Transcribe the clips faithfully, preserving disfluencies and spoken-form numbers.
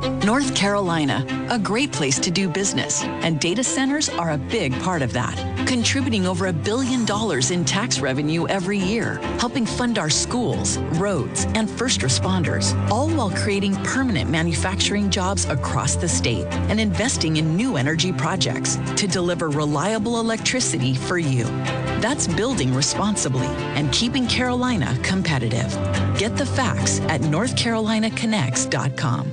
North Carolina, a great place to do business, and data centers are a big part of that, contributing over a billion dollars in tax revenue every year, helping fund our schools, roads, and first responders, all while creating permanent manufacturing jobs across the state and investing in new energy projects to deliver reliable electricity for you. That's building responsibly and keeping Carolina competitive. Get the facts at north carolina connects dot com.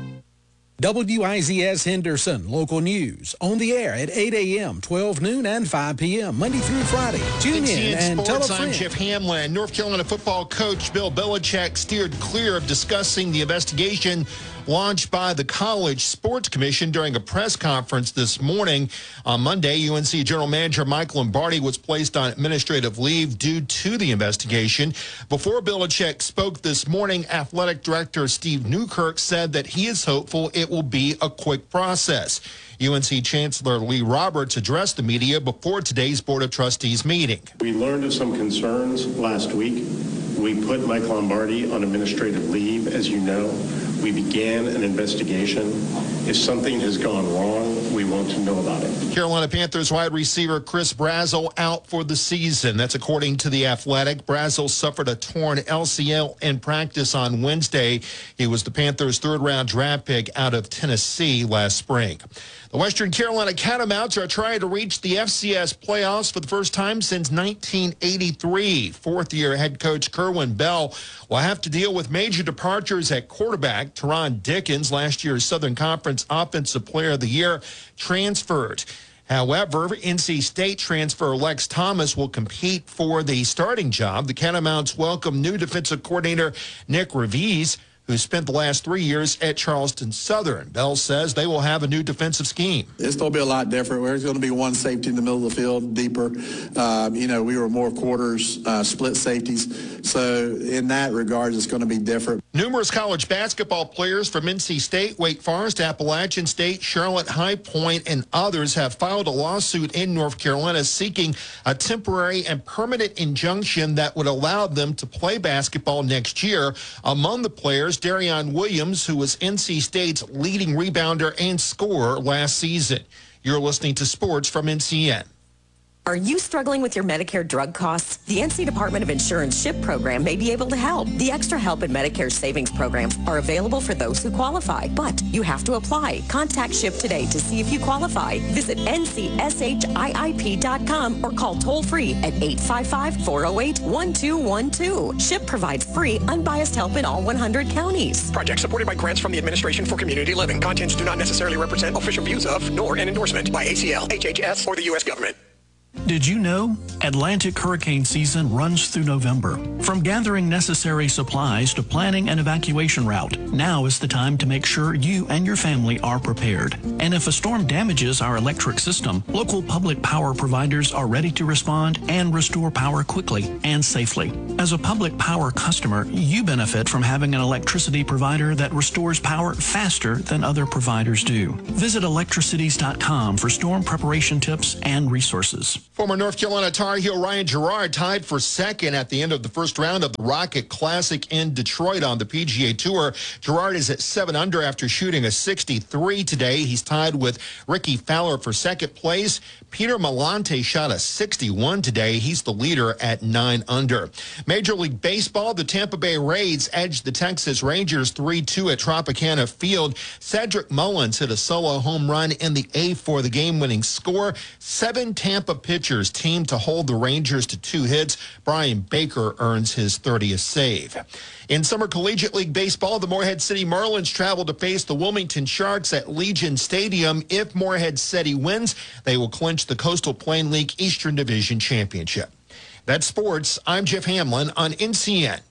W I Z S Henderson, local news, on the air at eight a.m., twelve noon, and five p.m., Monday through Friday. Tune in and tell a friend. I'm Jeff Hamlin. North Carolina football coach Bill Belichick steered clear of discussing the investigation launched by the College Sports Commission during a press conference this morning. On Monday, U N C General Manager Mike Lombardi was placed on administrative leave due to the investigation. Before Belichick spoke this morning, Athletic Director Steve Newkirk said that he is hopeful it will be a quick process. U N C Chancellor Lee Roberts addressed the media before today's Board of Trustees meeting. We learned of some concerns last week. We put Mike Lombardi on administrative leave, as you know. We began an investigation. If something has gone wrong, we want to know about it. Carolina Panthers wide receiver Chris Brazzell out for the season. That's according to The Athletic. Brazzell suffered a torn L C L in practice on Wednesday. He was the Panthers' third-round draft pick out of Tennessee last spring. The Western Carolina Catamounts are trying to reach the F C S playoffs for the first time since nineteen eighty-three. Fourth-year head coach Kerwin Bell will have to deal with major departures at quarterback. Teron Dickens, last year's Southern Conference Offensive Player of the Year, transferred. However, N C State transfer Lex Thomas will compete for the starting job. The Catamounts welcome new defensive coordinator Nick Revis, who spent the last three years at Charleston Southern. Bell says they will have a new defensive scheme. It's going to be a lot different. There's going to be one safety in the middle of the field, deeper. Um, you know, we were more quarters, uh, split safeties. So in that regard, it's going to be different. Numerous college basketball players from N C State, Wake Forest, Appalachian State, Charlotte, High Point, and others have filed a lawsuit in North Carolina seeking a temporary and permanent injunction that would allow them to play basketball next year. Among the players, Darion Williams, who was N C State's leading rebounder and scorer last season. You're listening to Sports from N C N. Are you struggling with your Medicare drug costs? The N C Department of Insurance SHIP program may be able to help. The Extra Help and Medicare savings programs are available for those who qualify, but you have to apply. Contact SHIP today to see if you qualify. Visit N C S H I I P dot com or call toll-free at eight five five, four oh eight, one two one two. SHIP provides free, unbiased help in all one hundred counties. Project supported by grants from the Administration for Community Living. Contents do not necessarily represent official views of, nor an endorsement by A C L, H H S, or the U S government. Did you know Atlantic hurricane season runs through November? From gathering necessary supplies to planning an evacuation route, now is the time to make sure you and your family are prepared. And if a storm damages our electric system, local public power providers are ready to respond and restore power quickly and safely. As a public power customer, you benefit from having an electricity provider that restores power faster than other providers do. Visit electricities dot com for storm preparation tips and resources. Former North Carolina Tar Heel Ryan Gerard tied for second at the end of the first round of the Rocket Classic in Detroit on the P G A Tour. Gerard is at seven under after shooting a sixty-three today. He's tied with Ricky Fowler for second place. Peter Malante shot a sixty-one today. He's the leader at nine under. Major League Baseball, the Tampa Bay Rays edged the Texas Rangers three two at Tropicana Field. Cedric Mullins hit a solo home run in the eighth for the game-winning score. Seven Tampa pitchers teamed to hold the Rangers to two hits. Brian Baker earns his thirtieth save. In Summer Collegiate League Baseball, the Morehead City Marlins travel to face the Wilmington Sharks at Legion Stadium. If Morehead City wins, they will clinch the Coastal Plain League Eastern Division Championship. That's sports. I'm Jeff Hamlin on N C N.